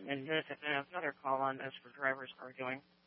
and then another call on this for drivers arguing.